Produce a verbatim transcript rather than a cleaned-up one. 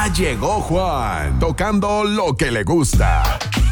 Ya llegó Juan, tocando lo que le gusta.